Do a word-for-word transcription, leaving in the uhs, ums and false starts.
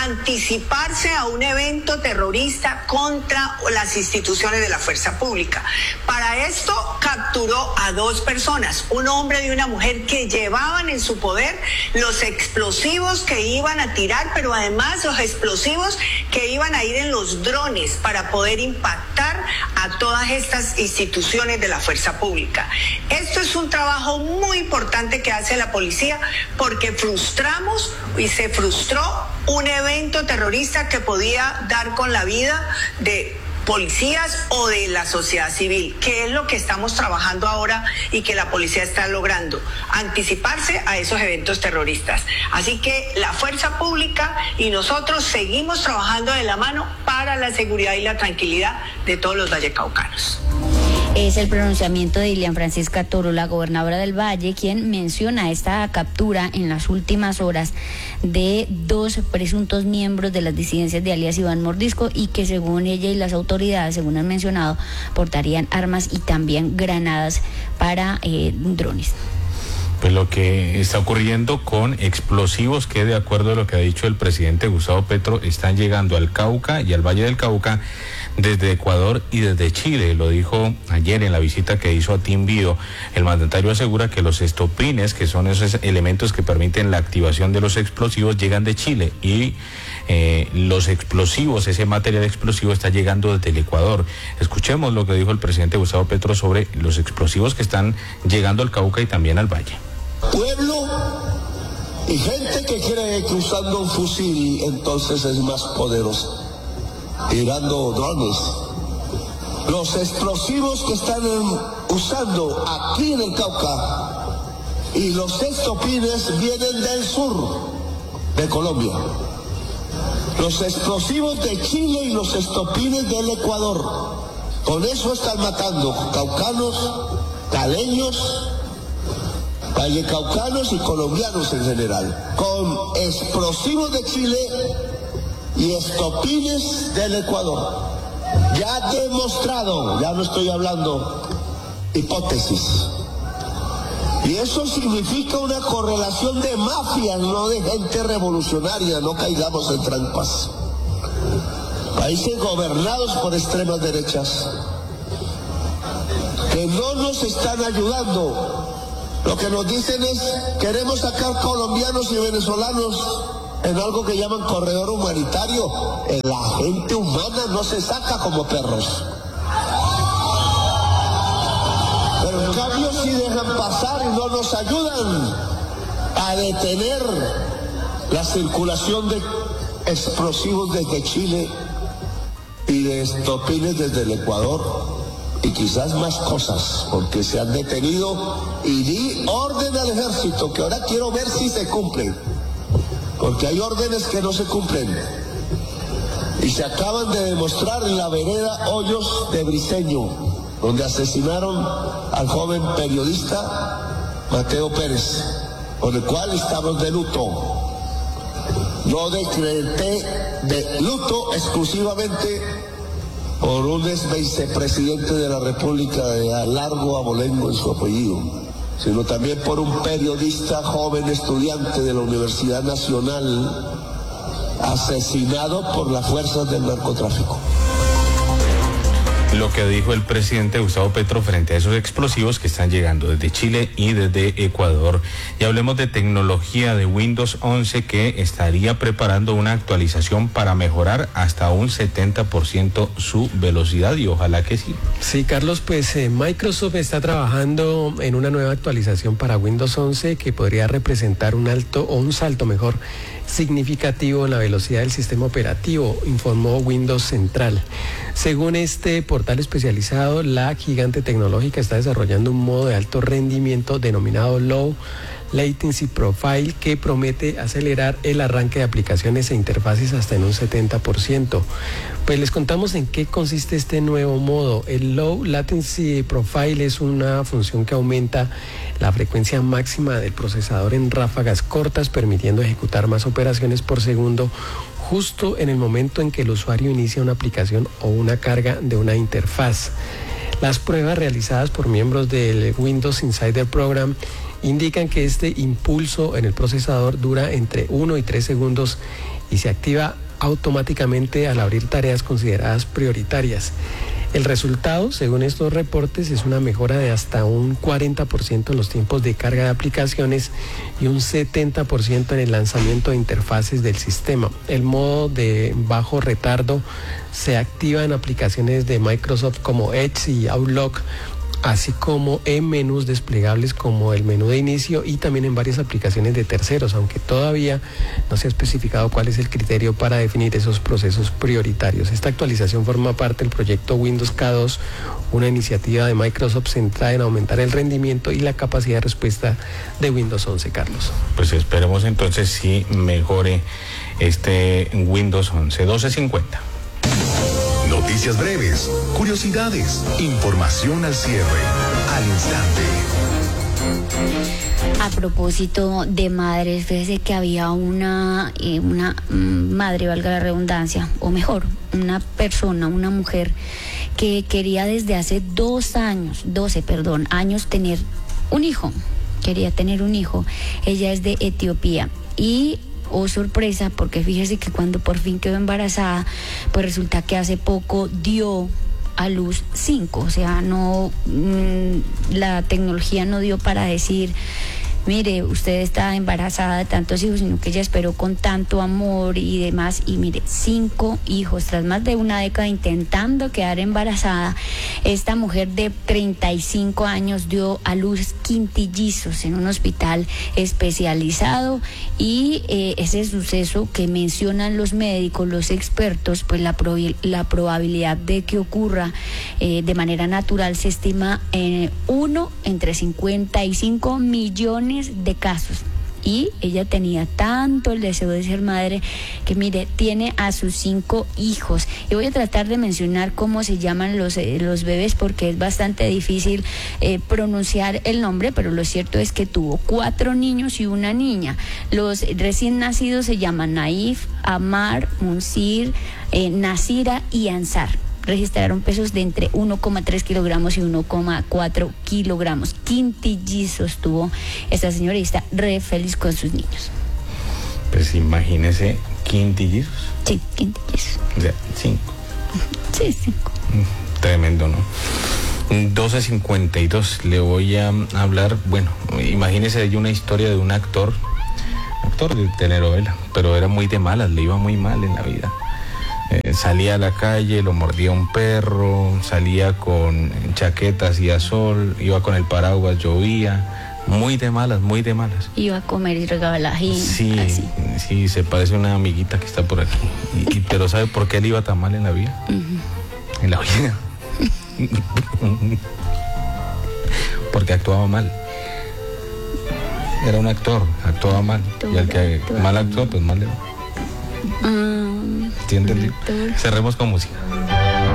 anticiparse a un evento terrorista contra las instituciones de la fuerza pública. Para esto capturó a dos personas, un hombre y una mujer, que llevaban en su poder los explosivos que iban a tirar, pero además los explosivos que iban a ir en los drones para poder impactar a todas estas instituciones de la fuerza pública. Esto es un trabajo muy importante que hace la policía, porque frustramos y se frustró un evento terrorista que podía dar con la vida de policías o de la sociedad civil, que es lo que estamos trabajando ahora y que la policía está logrando, anticiparse a esos eventos terroristas. Así que la fuerza pública y nosotros seguimos trabajando de la mano para la seguridad y la tranquilidad de todos los vallecaucanos. Es el pronunciamiento de Dilian Francisca Toro, la gobernadora del Valle, quien menciona esta captura en las últimas horas de dos presuntos miembros de las disidencias de alias Iván Mordisco, y que según ella y las autoridades, según han mencionado, portarían armas y también granadas para eh, drones. Pues lo que está ocurriendo con explosivos que, de acuerdo a lo que ha dicho el presidente Gustavo Petro, están llegando al Cauca y al Valle del Cauca desde Ecuador y desde Chile. Lo dijo ayer en la visita que hizo a Timbío. El mandatario asegura que los estopines, que son esos elementos que permiten la activación de los explosivos, llegan de Chile, y eh, los explosivos, ese material explosivo está llegando desde el Ecuador. Escuchemos lo que dijo el presidente Gustavo Petro sobre los explosivos que están llegando al Cauca y también al Valle. Pueblo y gente que cree que usando un fusil entonces es más poderoso, tirando drones. Los explosivos que están usando aquí en el Cauca y los estopines vienen del sur de Colombia. Los explosivos de Chile y los estopines del Ecuador. Con eso están matando caucanos, caleños, vallecaucanos y colombianos en general. Con explosivos de Chile y estopines del Ecuador. Ya demostrado, ya no estoy hablando hipótesis. Y eso significa una correlación de mafias, no de gente revolucionaria. No caigamos en trampas. Países gobernados por extremas derechas que no nos están ayudando. Lo que nos dicen es: queremos sacar colombianos y venezolanos en algo que llaman corredor humanitario. La gente humana no se saca como perros. Pero en cambio sí dejan pasar y no nos ayudan a detener la circulación de explosivos desde Chile y de estopines desde el Ecuador. Y quizás más cosas, porque se han detenido, y di orden al ejército, que ahora quiero ver si se cumplen, porque hay órdenes que no se cumplen, y se acaban de demostrar en la vereda Hoyos de Briceño, donde asesinaron al joven periodista Mateo Pérez, por el cual estamos de luto. Yo decreté de luto exclusivamente por un ex vicepresidente de la República de largo abolengo en su apellido, sino también por un periodista joven estudiante de la Universidad Nacional asesinado por las fuerzas del narcotráfico. Lo que dijo el presidente Gustavo Petro frente a esos explosivos que están llegando desde Chile y desde Ecuador. Y hablemos de tecnología de Windows once, que estaría preparando una actualización para mejorar hasta un setenta por ciento su velocidad, y ojalá que sí. Sí, Carlos, pues eh, Microsoft está trabajando en una nueva actualización para Windows once que podría representar un alto, o un salto mejor, significativo en la velocidad del sistema operativo, informó Windows Central. Según este portal especializado, la gigante tecnológica está desarrollando un modo de alto rendimiento denominado Low Latency Profile, que promete acelerar el arranque de aplicaciones e interfaces hasta en un setenta por ciento. Pues les contamos en qué consiste este nuevo modo. El Low Latency Profile es una función que aumenta la frecuencia máxima del procesador en ráfagas cortas, permitiendo ejecutar más operaciones por segundo justo en el momento en que el usuario inicia una aplicación o una carga de una interfaz. Las pruebas realizadas por miembros del Windows Insider Program indican que este impulso en el procesador dura entre uno y tres segundos y se activa automáticamente al abrir tareas consideradas prioritarias. El resultado, según estos reportes, es una mejora de hasta un cuarenta por ciento en los tiempos de carga de aplicaciones y un setenta por ciento en el lanzamiento de interfaces del sistema. El modo de bajo retardo se activa en aplicaciones de Microsoft como Edge y Outlook, así como en menús desplegables como el menú de inicio y también en varias aplicaciones de terceros, aunque todavía no se ha especificado cuál es el criterio para definir esos procesos prioritarios. Esta actualización forma parte del proyecto Windows K dos, una iniciativa de Microsoft centrada en aumentar el rendimiento y la capacidad de respuesta de Windows once, Carlos. Pues esperemos entonces si mejore este Windows once. doce cincuenta. Noticias breves, curiosidades, información al cierre, al instante. A propósito de madres, fíjese que había una, eh, una mm, madre, valga la redundancia, o mejor, una persona, una mujer que quería desde hace dos años, doce, perdón, años tener un hijo, quería tener un hijo. Ella es de Etiopía y... oh sorpresa, porque fíjese que cuando por fin quedó embarazada, pues resulta que hace poco dio a luz cinco, o sea, no, mmm, la tecnología no dio para decir, mire, usted está embarazada de tantos hijos, sino que ella esperó con tanto amor y demás, y mire, cinco hijos, tras más de una década intentando quedar embarazada, esta mujer de treinta y cinco años dio a luz quintillizos en un hospital especializado, y eh, ese suceso que mencionan los médicos, los expertos, pues la, prob- la probabilidad de que ocurra eh, de manera natural se estima en uno entre cincuenta y cinco millones de casos. Y ella tenía tanto el deseo de ser madre que, mire, tiene a sus cinco hijos. Y voy a tratar de mencionar cómo se llaman los, eh, los bebés, porque es bastante difícil eh, pronunciar el nombre, pero lo cierto es que tuvo cuatro niños y una niña. Los recién nacidos se llaman Naif, Amar, Munsir, eh, Nasira y Ansar. Registraron pesos de entre uno coma tres kilogramos y uno coma cuatro kilogramos. Quintillizos tuvo esta señora y está re feliz con sus niños. Pues imagínese, quintillizos. Sí, quintillizos. O sea, cinco. Sí, cinco. Tremendo, ¿no? doce cincuenta y dos, le voy a hablar, bueno, imagínese hay una historia de un actor, actor de telenovela, pero era muy de malas, le iba muy mal en la vida. Eh, salía a la calle, lo mordía un perro, salía con chaqueta, hacía sol, iba con el paraguas, llovía, muy de malas, muy de malas. Iba a comer y regaba la gente. Sí, así. Sí, se parece a una amiguita que está por aquí. Y, y, pero ¿sabe por qué él iba tan mal en la vida? Uh-huh. En la vida. Porque actuaba mal. Era un actor, actuaba mal. Actor, y al que mal actuó, pues mal le va. ¿Sí entendió? Cerremos con música.